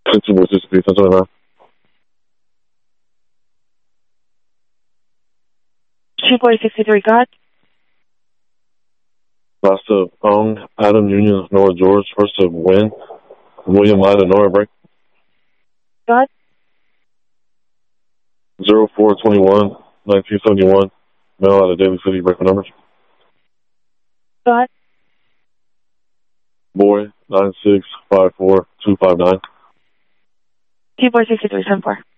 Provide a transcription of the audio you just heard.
Two boys, 63, 1029. 2-63, God. Last of Ong, Adam Union, Nora George. First of Win, William Ida, Nora Break. God. 0421, 1971. Male out of Daly City, break numbers. God. Boy, 9654259. 2-63, 10-4.